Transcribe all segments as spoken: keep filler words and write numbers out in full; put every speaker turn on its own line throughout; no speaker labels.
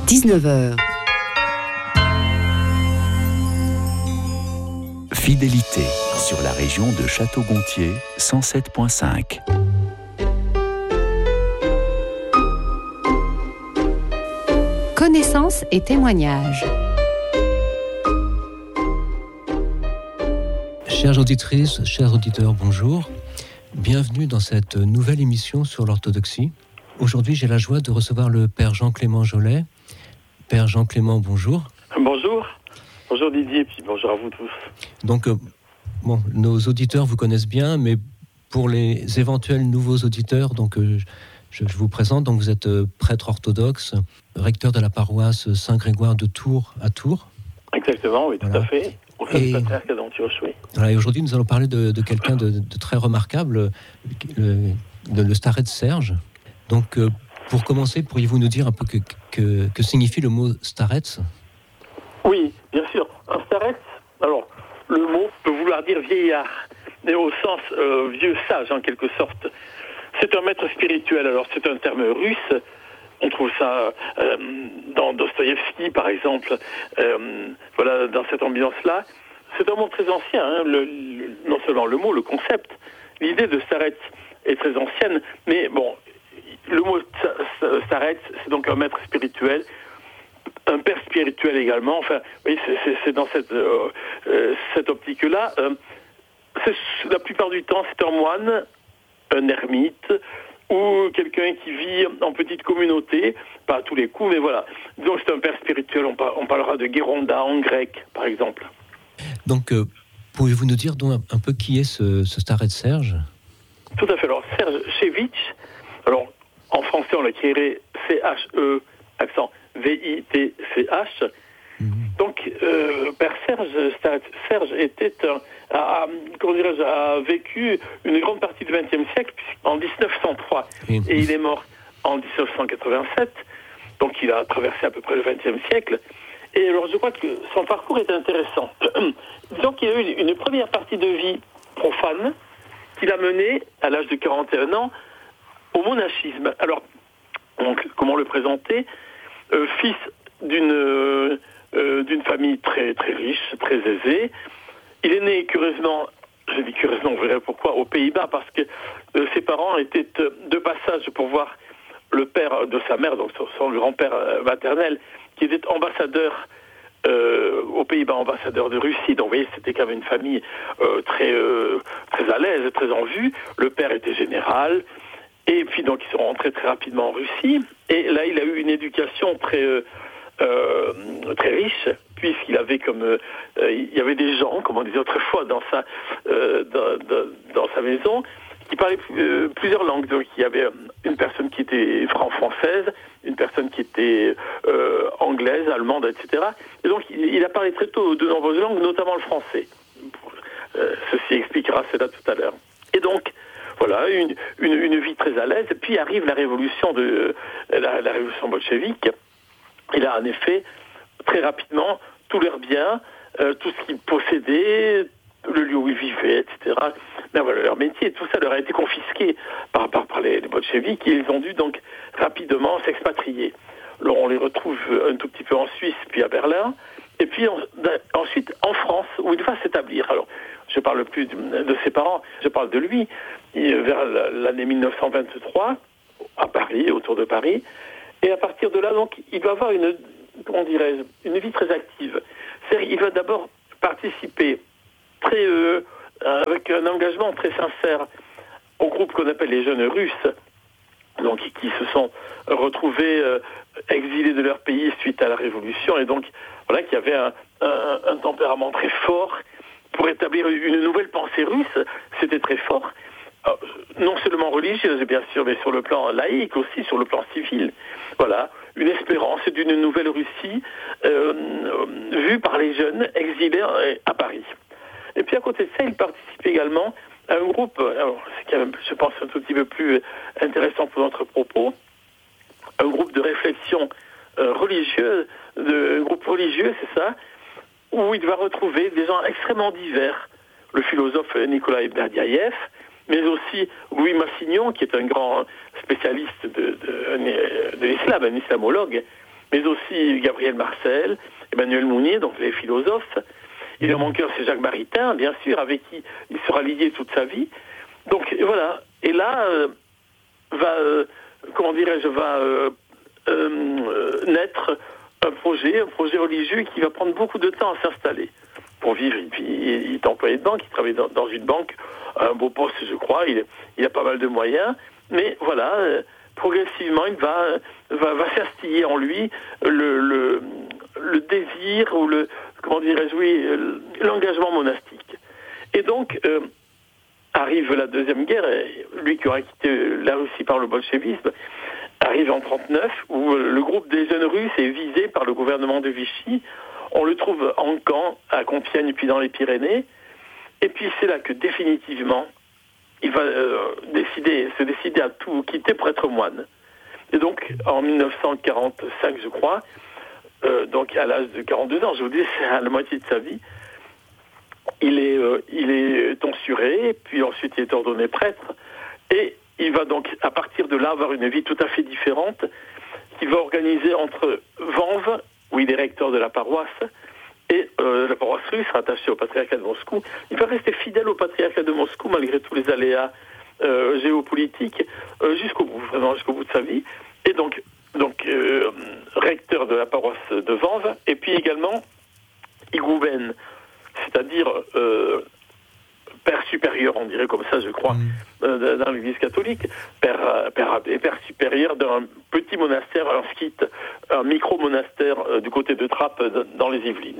dix-neuf heures.
Fidélité sur la région de Château-Gontier, cent sept virgule cinq.
Connaissances et témoignages.
Chères auditrices, chers auditeurs, bonjour. Bienvenue dans cette nouvelle émission sur l'orthodoxie. Aujourd'hui, j'ai la joie de recevoir le Père Jean-Clément Jolet. Père Jean-Clément, bonjour.
Bonjour. Bonjour Didier, puis bonjour à vous tous.
Donc, euh, bon, nos auditeurs vous connaissent bien, mais pour les éventuels nouveaux auditeurs, donc euh, je, je vous présente. Donc, vous êtes euh, prêtre orthodoxe, recteur de la paroisse Saint-Grégoire de Tours à Tours.
Exactement, oui, tout
voilà.
à fait. Au
Et,
patriarcat d'Antioche, oui.
Voilà, et aujourd'hui, nous allons parler de, de quelqu'un de, de très remarquable, le, le, le Starets Serge. Donc, euh, pour commencer, pourriez-vous nous dire un peu que, que, que signifie le mot Starets ?
Oui, bien sûr. Un Starets, alors, le mot peut vouloir dire vieillard, mais au sens euh, vieux sage, en quelque sorte. C'est un maître spirituel, alors c'est un terme russe. On trouve ça euh, dans Dostoïevski, par exemple, euh, voilà, dans cette ambiance-là. C'est un mot très ancien, hein, le, le, non seulement le mot, le concept. L'idée de Starets est très ancienne, mais bon, le mot Starets, c'est donc un maître spirituel, un père spirituel également. Enfin, oui, c'est, c'est, c'est dans cette, euh, euh, cette optique-là. Euh, c'est, la plupart du temps, c'est un moine, un ermite, ou quelqu'un qui vit en petite communauté, pas à tous les coups, mais voilà. Donc c'est un père spirituel, on, par, on parlera de Guéronda en grec, par exemple.
Donc, euh, pouvez-vous nous dire donc un peu qui est ce, ce Starets Serge ?
Tout à fait. Alors, Serge Chevitch, alors en français on l'écrirait C H E, accent V I T C H. Mm-hmm. Donc, euh, Père Serge, Starets Serge était un, a, a, comment dirais-je, a vécu une grande partie du vingtième siècle, en dix-neuf cent trois, mm-hmm. et il est mort en dix-neuf cent quatre-vingt-sept, donc il a traversé à peu près le vingtième siècle. Et alors, je crois que son parcours est intéressant. Disons qu'il a eu une première partie de vie profane qu'il a menée, à l'âge de quarante et un ans, au monachisme. Alors, donc, comment le présenter ? euh, Fils d'une, euh, d'une famille très, très riche, très aisée. Il est né curieusement, je dis curieusement, vous verrez pourquoi, aux Pays-Bas, parce que euh, ses parents étaient euh, de passage pour voir le père de sa mère, donc son, son grand-père euh, maternel, qui était ambassadeur euh, aux Pays-Bas, ambassadeur de Russie. Donc vous voyez, c'était quand même une famille euh, très, euh, très à l'aise, très en vue. Le père était général. Et puis donc ils sont rentrés très rapidement en Russie. Et là, il a eu une éducation très, euh, euh, très riche, puisqu'il avait comme euh, il y avait des gens, comme on disait autrefois, dans sa, euh, dans, dans, dans sa maison, qui parlaient euh, plusieurs langues. Donc il y avait une personne qui était française, une personne qui était euh, anglaise, allemande, et cetera. Et donc il, il a parlé très tôt de nombreuses langues, notamment le français. Euh, ceci expliquera cela tout à l'heure. Et donc voilà, une, une, une vie très à l'aise. Puis arrive la révolution de la, la révolution bolchevique. Il a en effet très rapidement tous leurs biens, euh, tout ce qu'ils possédaient, le lieu où ils vivaient, et cetera. Ben voilà, leur métier, tout ça leur a été confisqué par, par, par les, les bolcheviks et ils ont dû donc rapidement s'expatrier. Alors on les retrouve un tout petit peu en Suisse, puis à Berlin, et puis en, ensuite en France, où il va s'établir. Alors, je parle plus de, de ses parents, je parle de lui, il, vers l'année dix-neuf cent vingt-trois, à Paris, autour de Paris, et à partir de là, donc, il va avoir une, comment dirais-je, une vie très active. C'est-à-dire, il va d'abord participer très, euh, avec un engagement très sincère au groupe qu'on appelle les jeunes russes, donc qui se sont retrouvés euh, exilés de leur pays suite à la Révolution, et donc voilà, qui avaient un, un, un tempérament très fort pour établir une nouvelle pensée russe. C'était très fort, euh, non seulement religieuse bien sûr, mais sur le plan laïque aussi, sur le plan civil. Voilà, une espérance d'une nouvelle Russie euh, vue par les jeunes exilés à Paris. Et puis à côté de ça, il participe également à un groupe, alors c'est quand même, je pense, un tout petit peu plus intéressant pour notre propos, un groupe de réflexion euh, religieuse, de, un groupe religieux, c'est ça, où il va retrouver des gens extrêmement divers. Le philosophe Nikolai Berdyaev, mais aussi Louis Massignon, qui est un grand spécialiste de, de, de l'islam, un islamologue, mais aussi Gabriel Marcel, Emmanuel Mounier, donc les philosophes. Il a mon cœur, c'est Jacques Maritain, bien sûr, avec qui il sera lié toute sa vie. Donc voilà. Et là, euh, va, euh, comment dirais-je, va euh, euh, naître un projet, un projet religieux qui va prendre beaucoup de temps à s'installer. Pour vivre, il, il est employé de banque, il travaille dans, dans une banque, un beau poste, je crois, il, il a pas mal de moyens. Mais voilà, euh, progressivement, il va, va, va s'instiller en lui le, le, le désir ou le, comment dirais-je, oui, l'engagement monastique. Et donc, euh, arrive la Deuxième Guerre, et lui qui aura quitté la Russie par le bolchevisme, arrive en trente-neuf, où le groupe des jeunes Russes est visé par le gouvernement de Vichy. On le trouve en camp, à Compiègne, puis dans les Pyrénées. Et puis c'est là que définitivement, il va euh, décider, se décider à tout quitter pour être moine. Et donc, en mille neuf cent quarante-cinq, je crois, euh, donc à l'âge de quarante-deux ans, je vous dis, c'est à la moitié de sa vie, il est, euh, il est tonsuré, puis ensuite il est ordonné prêtre, et il va donc, à partir de là, avoir une vie tout à fait différente, qu'il va organiser entre Vanves, où il est recteur de la paroisse, et euh, la paroisse russe rattachée au patriarcat de Moscou. Il va rester fidèle au patriarcat de Moscou, malgré tous les aléas euh, géopolitiques, euh, jusqu'au bout, vraiment jusqu'au bout de sa vie. Et donc, donc euh, recteur de la paroisse de Vanves, et puis également higoumène, c'est-à-dire euh, père supérieur, on dirait comme ça, je crois, mmh. euh, dans l'Église catholique, père, père, père supérieur d'un petit monastère, un skite, un micro-monastère euh, du côté de Trappes, dans les Yvelines.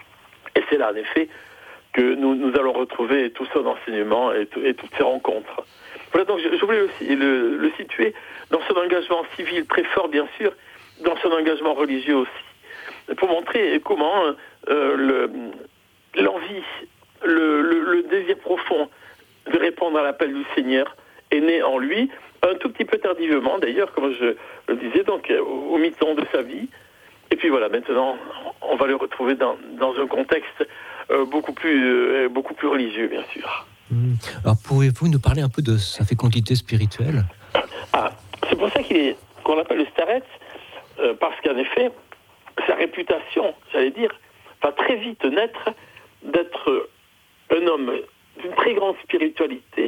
Et c'est là, en effet, que nous, nous allons retrouver tout son enseignement et, tout, et toutes ces rencontres. Voilà, donc je, je voulais aussi le, le situer dans son engagement civil très fort, bien sûr, dans son engagement religieux aussi, pour montrer comment euh, le, l'envie, le, le, le désir profond de répondre à l'appel du Seigneur est né en lui, un tout petit peu tardivement d'ailleurs, comme je le disais, donc au, au mi-temps de sa vie. Et puis voilà, maintenant, on va le retrouver dans, dans un contexte euh, beaucoup plus, euh, beaucoup plus religieux, bien sûr.
Mmh. Alors, pouvez-vous nous parler un peu de sa fécondité spirituelle ?
Ah, c'est pour ça qu'il est, qu'on l'appelle le starets, euh, parce qu'en effet, sa réputation, j'allais dire, va très vite naître d'être un homme d'une très grande spiritualité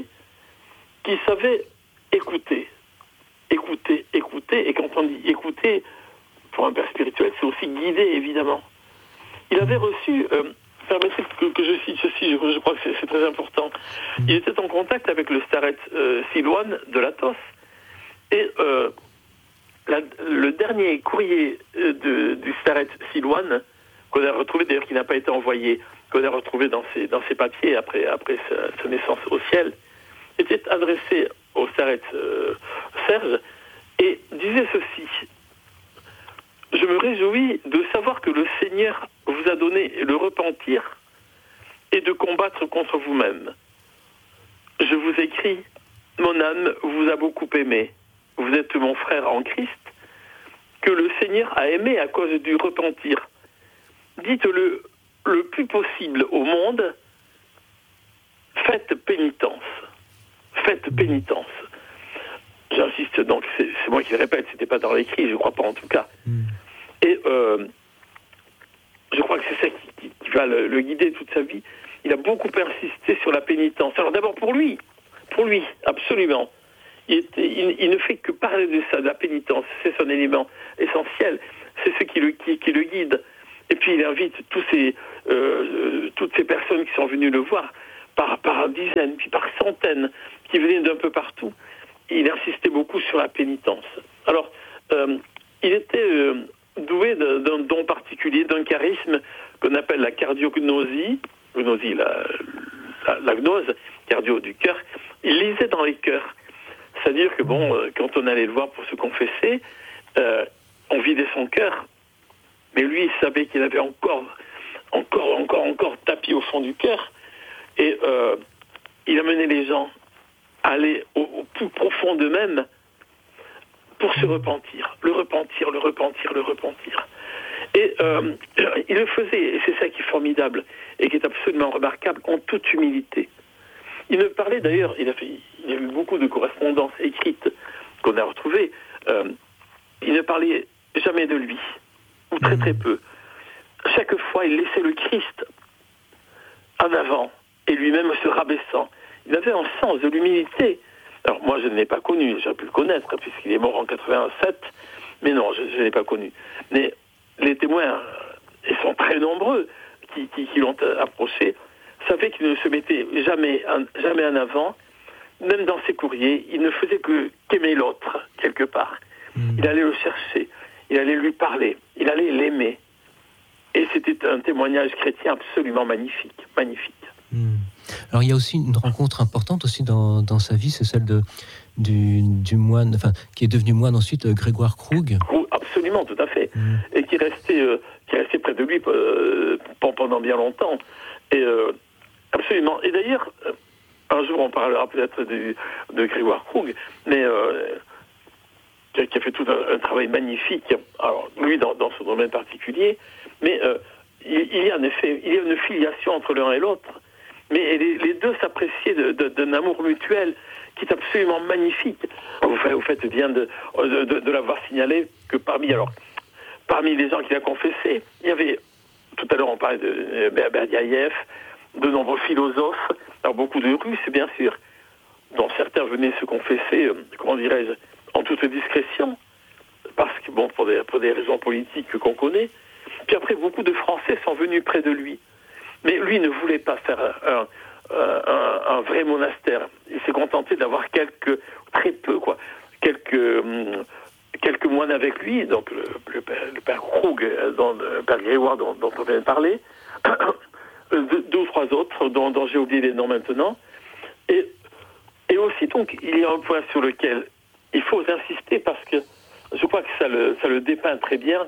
qui savait écouter, écouter, écouter, et quand on dit écouter, pour un père spirituel, c'est aussi guider, évidemment. Il avait reçu, euh, permettez que, que je cite ceci, je, je crois que c'est, c'est très important, il était en contact avec le starets euh, Silouane de l'Athos, et euh, la, le dernier courrier euh, de, du starets Silouane, qu'on a retrouvé, d'ailleurs qui n'a pas été envoyé, qu'on a retrouvé dans ses, dans ses papiers après, après sa, sa naissance au ciel, était adressé au starets euh, Serge, et disait ceci: je me réjouis de savoir que le Seigneur vous a donné le repentir et de combattre contre vous-même. Je vous écris, mon âme vous a beaucoup aimé. Vous êtes mon frère en Christ, que le Seigneur a aimé à cause du repentir. Dites-le le plus possible au monde, faites pénitence. Faites pénitence. J'insiste donc, c'est, c'est moi qui le répète, c'était pas dans l'écrit, je crois pas en tout cas. Mm. Et euh, je crois que c'est ça qui, qui, qui va le, le guider toute sa vie. Il a beaucoup insisté sur la pénitence. Alors d'abord pour lui, pour lui, absolument. Il, était, il, il ne fait que parler de ça, de la pénitence. C'est son élément essentiel. C'est ce qui le, qui, qui le guide. Et puis il invite tous ces, euh, toutes ces personnes qui sont venues le voir par, par dizaines, puis par centaines, qui venaient d'un peu partout. Il insistait beaucoup sur la pénitence. Alors, euh, il était euh, doué d'un, d'un don particulier, d'un charisme qu'on appelle la cardiognosie, gnosie, la, la, la gnose, cardio du cœur. Il lisait dans les cœurs. C'est-à-dire que, bon, euh, quand on allait le voir pour se confesser, euh, on vidait son cœur, mais lui, il savait qu'il avait encore, encore, encore, encore tapis au fond du cœur, et euh, il amenait les gens aller au, au plus profond d'eux-mêmes pour se repentir, le repentir, le repentir, le repentir. Et euh, il le faisait, et c'est ça qui est formidable et qui est absolument remarquable, en toute humilité. Il ne parlait d'ailleurs, il a, fait, il y a eu beaucoup de correspondances écrites qu'on a retrouvées, euh, il ne parlait jamais de lui. ou très très peu. Chaque fois, il laissait le Christ en avant, et lui-même se rabaissant. Il avait un sens de l'humilité. Alors moi, je ne l'ai pas connu, j'aurais pu le connaître, puisqu'il est mort en quatre-vingt-sept, mais non, je ne l'ai pas connu. Mais les témoins, ils sont très nombreux, qui, qui, qui l'ont approché, savaient qu'il ne se mettait jamais, jamais en avant, même dans ses courriers, il ne faisait que qu'aimer l'autre, quelque part. Mmh. Il allait le chercher, il allait lui parler, il allait l'aimer. Et c'était un témoignage chrétien absolument magnifique, magnifique.
Mmh. Alors il y a aussi une rencontre importante aussi dans, dans sa vie, c'est celle de, du, du moine, enfin, qui est devenu moine ensuite, Grégoire Krug.
Absolument, tout à fait.
Mmh.
Et qui restait, euh, qui restait près de lui euh, pendant bien longtemps. Et euh, absolument. Et d'ailleurs, un jour on parlera peut-être de, de Grégoire Krug, mais euh, qui, a, qui a fait tout un, un travail magnifique. Alors lui dans, dans ce domaine particulier, mais euh, il, il y a en effet, il y a une filiation entre l'un et l'autre. Mais les, les deux s'appréciaient de, de, d'un amour mutuel qui est absolument magnifique. Vous faites, vous faites bien de, de, de, de l'avoir signalé que parmi, alors, parmi les gens qui l'a confessé, il y avait, tout à l'heure on parlait de Berdiaïev, de nombreux philosophes, alors beaucoup de Russes bien sûr, dont certains venaient se confesser, comment dirais-je, en toute discrétion, parce que, bon, pour des, pour des raisons politiques qu'on connaît. Puis après, beaucoup de Français sont venus près de lui. Mais lui ne voulait pas faire un, un, un, un vrai monastère. Il s'est contenté d'avoir quelques, très peu, quoi, quelques, hum, quelques moines avec lui, donc le, le, père, le père Krug, dont, le père Grégoire dont, dont on vient de parler, deux, deux ou trois autres dont, dont j'ai oublié les noms maintenant. Et, et aussi, donc, il y a un point sur lequel il faut insister parce que je crois que ça le, ça le dépeint très bien,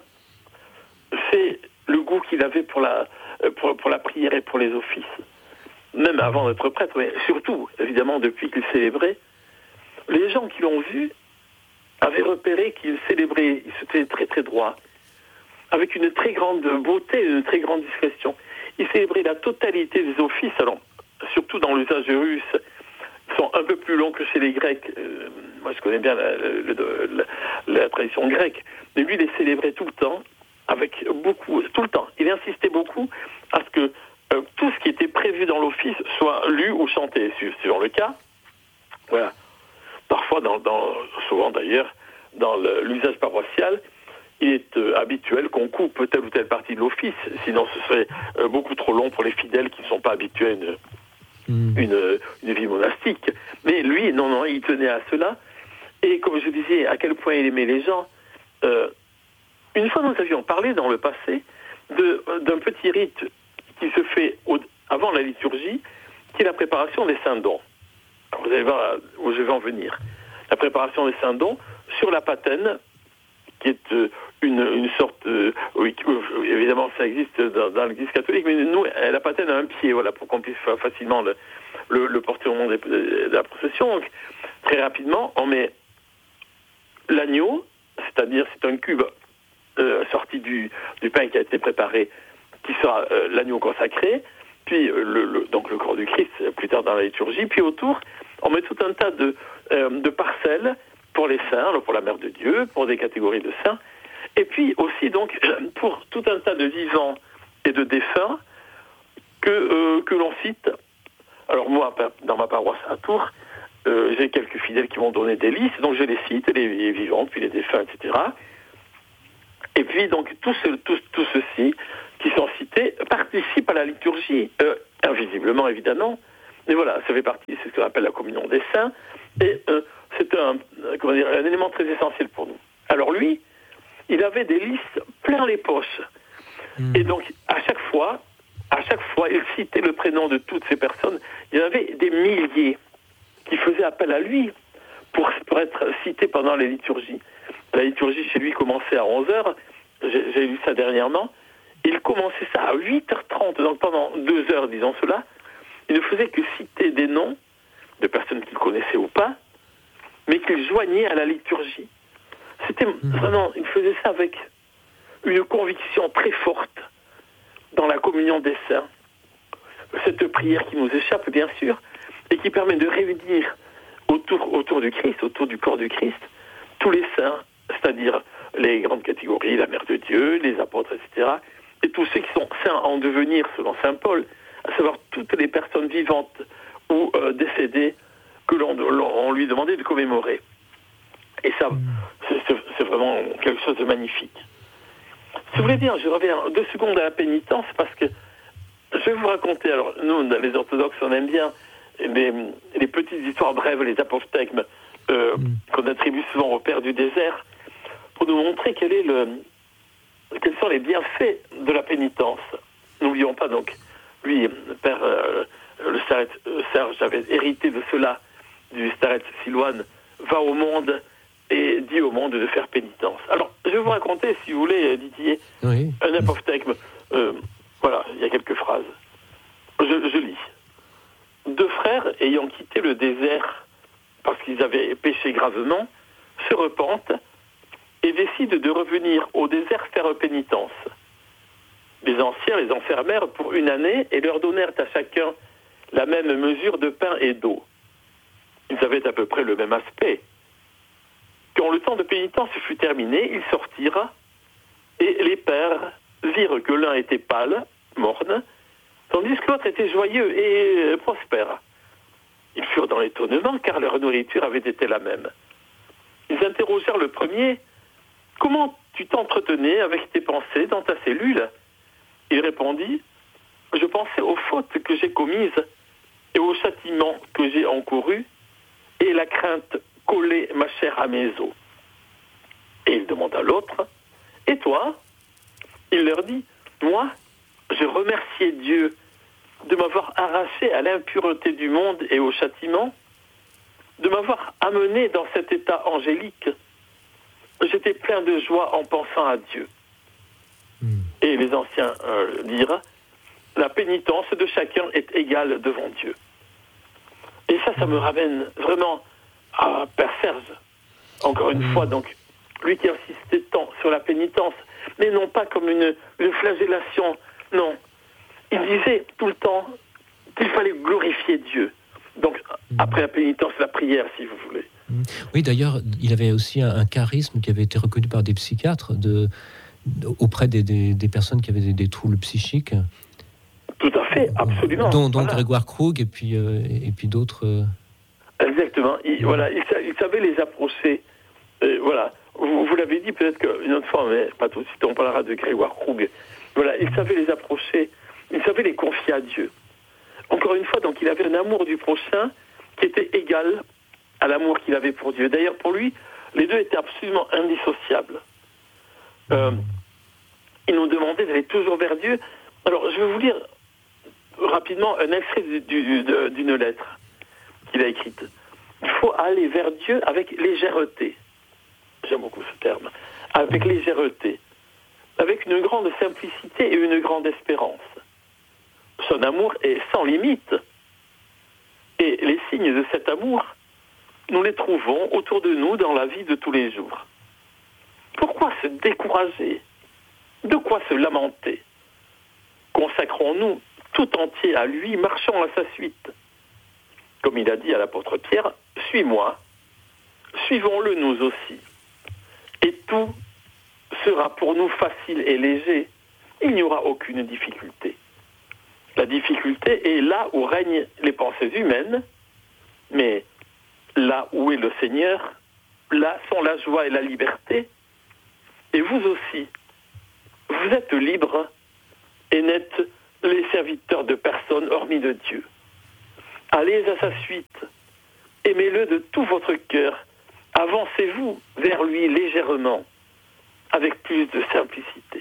c'est le goût qu'il avait pour la, pour, pour la prière et pour les offices. Même avant d'être prêtre, mais surtout, évidemment, depuis qu'il célébrait, les gens qui l'ont vu avaient repéré qu'il célébrait, il se tenait très très droit, avec une très grande beauté, une très grande discrétion. Il célébrait la totalité des offices, alors, surtout dans l'usage russe, ils sont un peu plus longs que chez les Grecs. Euh, moi, je connais bien la, la, la, la tradition grecque, mais lui, il les célébrait tout le temps, avec beaucoup, tout le temps. Il insistait beaucoup à ce que euh, tout ce qui était prévu dans l'office soit lu ou chanté, selon le cas. Voilà. Parfois, dans, dans, souvent d'ailleurs, dans le, l'usage paroissial, il est euh, habituel qu'on coupe telle ou telle partie de l'office, sinon ce serait euh, beaucoup trop long pour les fidèles qui ne sont pas habitués à une, mmh. une, une vie monastique. Mais lui, non, non, il tenait à cela. Et comme je disais, à quel point il aimait les gens, euh, une fois nous avions parlé dans le passé de, d'un petit rite qui se fait au, avant la liturgie, qui est la préparation des saints dons. Alors vous allez voir où je vais en venir. La préparation des saints dons sur la patène, qui est euh, une, une sorte... Euh, oui, euh, évidemment, ça existe dans, dans l'Église catholique, mais nous, la patène a un pied, voilà, pour qu'on puisse facilement le, le, le porter au moment de, de la procession. Donc, très rapidement, on met l'agneau, c'est-à-dire c'est un cube euh, sorti du, du pain qui a été préparé, qui sera euh, l'agneau consacré, puis euh, le, le, donc le corps du Christ plus tard dans la liturgie, puis autour, on met tout un tas de, euh, de parcelles pour les saints, pour la Mère de Dieu, pour des catégories de saints, et puis aussi donc pour tout un tas de vivants et de défunts que, euh, que l'on cite. Alors moi, dans ma paroisse à Tours, euh, j'ai quelques fidèles qui m'ont donné des listes, donc je les cite, les vivants, puis les défunts, et cetera. Et puis donc tous ce, tout, tout ceux-ci qui sont cités participent à la liturgie, euh, invisiblement évidemment, mais voilà, ça fait partie, c'est ce qu'on appelle la communion des saints, et euh, c'est un, comment dire, un élément très essentiel pour nous. Alors lui, il avait des listes plein les poches, mmh. et donc à chaque fois, à chaque fois, il citait le prénom de toutes ces personnes. Il y en avait des milliers qui faisaient appel à lui pour, pour être cités pendant les liturgies. La liturgie chez lui commençait à onze heures, j'ai, j'ai lu ça dernièrement, il commençait ça à huit heures trente, donc pendant deux heures, disons cela, il ne faisait que citer des noms de personnes qu'il connaissait ou pas, mais qu'il joignait à la liturgie. C'était vraiment, il faisait ça avec une conviction très forte dans la communion des saints. Cette prière qui nous échappe, bien sûr, et qui permet de réunir autour, autour du Christ, autour du corps du Christ, tous les saints, c'est-à-dire les grandes catégories, la Mère de Dieu, les apôtres, et cetera, et tous ceux qui sont saints en devenir, selon saint Paul, à savoir toutes les personnes vivantes ou euh, décédées que l'on, l'on on lui demandait de commémorer. Et ça, c'est, c'est, c'est vraiment quelque chose de magnifique. Si vous voulez bien, je reviens deux secondes à la pénitence, parce que je vais vous raconter, alors nous, les orthodoxes, on aime bien les, les petites histoires brèves, les apophthegmes, euh, mm. qu'on attribue souvent au Père du désert, pour nous montrer quel est le, quels sont les bienfaits de la pénitence. N'oublions pas donc, lui, le Père, euh, le starète euh, Serge avait hérité de cela, du starète Silouane, va au monde et dit au monde de faire pénitence. Alors, je vais vous raconter, si vous voulez, Didier, oui. un apophthegme. Euh, voilà, il y a quelques phrases. Je, je lis. Deux frères, ayant quitté le désert parce qu'ils avaient péché gravement, se repentent et décident de revenir au désert faire pénitence. Les anciens les enfermèrent pour une année et leur donnèrent à chacun la même mesure de pain et d'eau. Ils avaient à peu près le même aspect. Quand le temps de pénitence fut terminé, ils sortirent et les pères virent que l'un était pâle, morne, tandis que l'autre était joyeux et prospère. Ils furent dans l'étonnement car leur nourriture avait été la même. Ils interrogèrent le premier « Comment tu t'entretenais avec tes pensées dans ta cellule ?» Il répondit « Je pensais aux fautes que j'ai commises et aux châtiments que j'ai encourus et la crainte collait ma chair à mes os. » Et il demanda à l'autre « Et toi ?» Il leur dit « Moi, je remerciais Dieu de m'avoir arraché à l'impureté du monde et au châtiment, de m'avoir amené dans cet état angélique. J'étais plein de joie en pensant à Dieu. Mm. » Et les anciens euh, dirent « La pénitence de chacun est égale devant Dieu. » Et ça, ça me ramène vraiment à Père Serge. Encore une mmh. fois, donc, lui qui insistait tant sur la pénitence, mais non pas comme une, une flagellation, non. Il disait tout le temps qu'il fallait glorifier Dieu. Donc, mmh. après la pénitence, la prière, si vous voulez.
Mmh. Oui, d'ailleurs, il avait aussi un, un charisme qui avait été reconnu par des psychiatres de, de, auprès des, des, des personnes qui avaient des, des troubles psychiques.
Tout à fait, absolument.
Dont, dont
voilà.
Grégoire Krug et puis, euh, et puis d'autres. Euh...
Exactement. Il, voilà, il, il savait les approcher. Euh, voilà. Vous, vous l'avez dit peut-être qu'une autre fois, mais pas tout de suite, on parlera de Grégoire Krug. Voilà, il savait les approcher, il savait les confier à Dieu. Encore une fois, donc, il avait un amour du prochain qui était égal à l'amour qu'il avait pour Dieu. D'ailleurs, pour lui, les deux étaient absolument indissociables. Euh, il nous demandait d'aller toujours vers Dieu. Alors, je vais vous lire rapidement un extrait du, du, de, d'une lettre qu'il a écrite. Il faut aller vers Dieu avec légèreté. J'aime beaucoup ce terme. Avec légèreté. Avec une grande simplicité et une grande espérance. Son amour est sans limite. Et les signes de cet amour, nous les trouvons autour de nous dans la vie de tous les jours. Pourquoi se décourager ? De quoi se lamenter ? Consacrons-nous tout entier à lui, marchons à sa suite. Comme il a dit à l'apôtre Pierre, « Suis-moi, suivons-le nous aussi. Et tout sera pour nous facile et léger. Il n'y aura aucune difficulté. » La difficulté est là où règnent les pensées humaines, mais là où est le Seigneur, là sont la joie et la liberté. Et vous aussi, vous êtes libres et n'êtes les serviteurs de personne hormis de Dieu. Allez à sa suite, aimez-le de tout votre cœur, avancez-vous vers lui légèrement, avec plus de simplicité.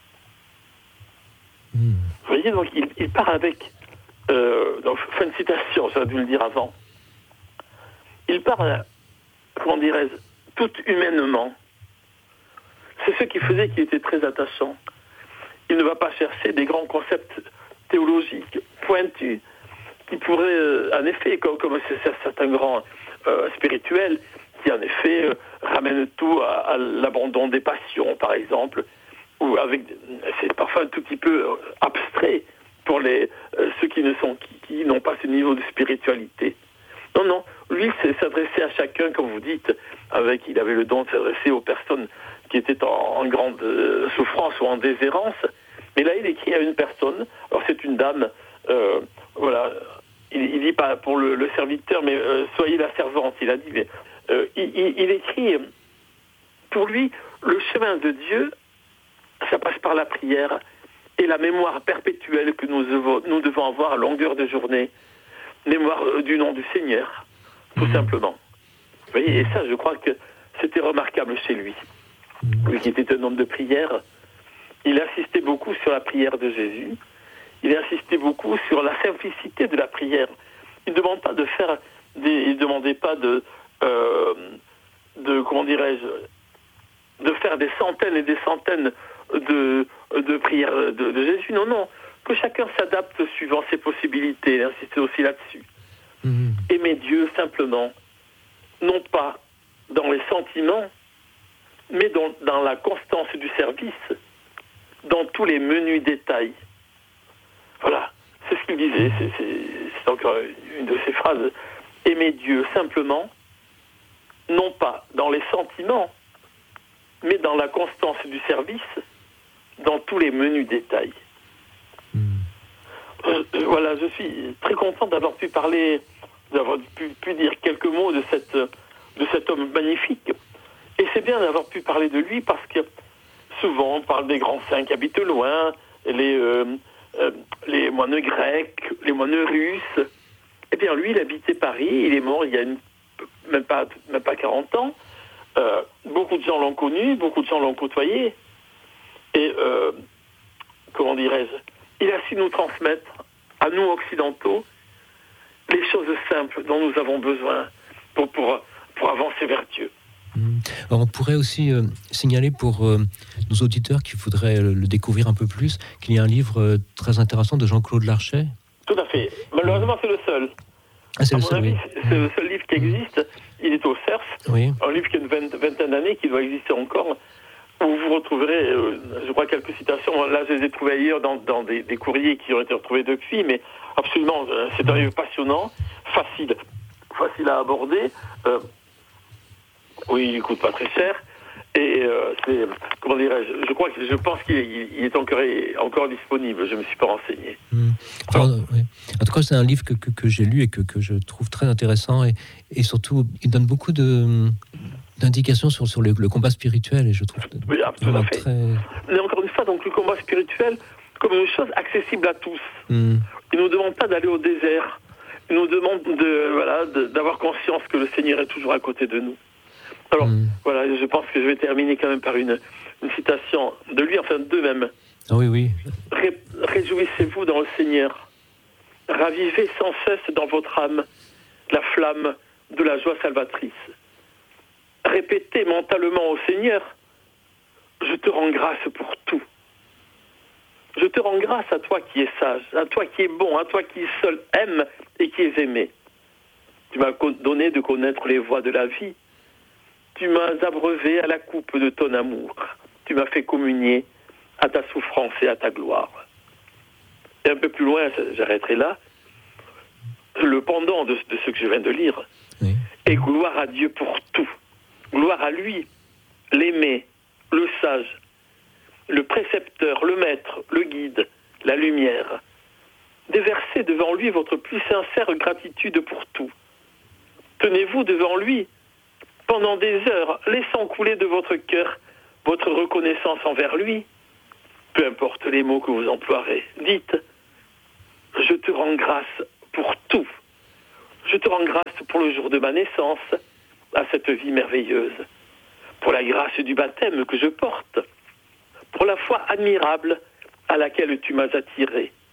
Mmh. Vous voyez, donc il, il part avec, euh, donc, fin de citation, j'aurais dû le dire avant, il part, comment dirais-je, tout humainement. C'est ce qui faisait qu'il était très attachant. Il ne va pas chercher des grands concepts théologiques pointus qui pourraient, euh, en effet, comme, comme c'est, c'est certains grands euh, spirituels, qui en effet euh, ramènent tout à, à l'abandon des passions, par exemple, ou avec, c'est parfois un tout petit peu euh, abstrait pour les, euh, ceux qui, ne sont, qui, qui n'ont pas ce niveau de spiritualité. Non, non, lui, c'est s'adresser à chacun, comme vous dites, avec, il avait le don de s'adresser aux personnes qui était en, en grande euh, souffrance ou en déshérence. Mais là, il écrit à une personne. Alors, c'est une dame, euh, voilà. Il, il dit pas pour le, le serviteur, mais euh, soyez la servante, il a dit. Mais, euh, il, il, il écrit, pour lui, le chemin de Dieu, ça passe par la prière et la mémoire perpétuelle que nous devons, nous devons avoir à longueur de journée. Mémoire du nom du Seigneur, tout mmh. simplement. Vous voyez, et ça, je crois que c'était remarquable chez lui. Lui qui était un homme de prière, il insistait beaucoup sur la prière de Jésus. Il insistait beaucoup sur la simplicité de la prière. Il ne demande pas de faire des, il demandait pas de, euh, de comment dirais-je, de faire des centaines et des centaines de, de prières de, de Jésus. Non, non, que chacun s'adapte suivant ses possibilités. Il insistait aussi là-dessus. Mmh. Aimer Dieu simplement, non pas dans les sentiments, mais dans, dans la constance du service, dans tous les menus détails. Voilà, c'est ce qu'il disait, c'est, c'est, c'est encore une de ses phrases. Aimer Dieu simplement, non pas dans les sentiments, mais dans la constance du service, dans tous les menus détails. Mmh. Euh, voilà, je suis très content d'avoir pu parler, d'avoir pu, pu dire quelques mots de, cette, de cet homme magnifique. Et c'est bien d'avoir pu parler de lui parce que souvent on parle des grands saints qui habitent loin, les, euh, euh, les moines grecs, les moines russes. Eh bien lui, il habitait Paris, il est mort il y a une, même, pas, même pas quarante ans. Euh, beaucoup de gens l'ont connu, beaucoup de gens l'ont côtoyé. Et, euh, comment dirais-je, il a su nous transmettre, à nous occidentaux, les choses simples dont nous avons besoin pour, pour, pour avancer vers Dieu.
Alors on pourrait aussi euh, signaler pour euh, nos auditeurs qui voudraient le, le découvrir un peu plus qu'il y a un livre euh, très intéressant de Jean-Claude Larchet.
Tout à fait. Malheureusement, c'est le seul.
Ah, c'est
à
le
mon
seul,
avis,
oui.
c'est, c'est le seul livre qui existe. Il est au Cerf.
Oui.
Un livre qui a une vingt, vingtaine d'années, qui doit exister encore, où vous retrouverez, euh, je crois, quelques citations. Là, je les ai trouvées ailleurs dans, dans des, des courriers qui ont été retrouvés depuis, mais absolument, euh, c'est un livre passionnant, facile, facile à aborder. Euh, Oui, il ne coûte pas très cher. Et euh, c'est, comment dirais-je, je crois que je pense qu'il est, il est encore, encore disponible. Je ne me suis pas renseigné.
Mmh. Alors, oui. En tout cas, c'est un livre que, que, que j'ai lu et que, que je trouve très intéressant. Et, et surtout, il donne beaucoup de, d'indications sur, sur le, le combat spirituel. Et je trouve
oui, tout à fait.
Très...
Mais encore une fois, donc, le combat spirituel comme une chose accessible à tous.
Mmh.
Il ne nous demande pas d'aller au désert. Il nous demande de, voilà, de, d'avoir conscience que le Seigneur est toujours à côté de nous. Alors, mmh. voilà, je pense que je vais terminer quand même par une, une citation de lui, enfin d'eux même.
Ah oui, oui.
Ré, réjouissez-vous dans le Seigneur. Ravivez sans cesse dans votre âme la flamme de la joie salvatrice. Répétez mentalement au Seigneur, je te rends grâce pour tout. Je te rends grâce à toi qui es sage, à toi qui es bon, à toi qui seul aime et qui es aimé. Tu m'as donné de connaître les voies de la vie. Tu m'as abreuvé à la coupe de ton amour. Tu m'as fait communier à ta souffrance et à ta gloire. Et un peu plus loin, j'arrêterai là, le pendant de, de ce que je viens de lire. Oui. Et gloire à Dieu pour tout. Gloire à lui, l'aimer, le sage, le précepteur, le maître, le guide, la lumière. Déversez devant lui votre plus sincère gratitude pour tout. Tenez-vous devant lui pendant des heures, laissant couler de votre cœur votre reconnaissance envers lui. Peu importe les mots que vous emploierez, dites « Je te rends grâce pour tout. Je te rends grâce pour le jour de ma naissance, à cette vie merveilleuse, pour la grâce du baptême que je porte, pour la foi admirable à laquelle tu m'as attiré,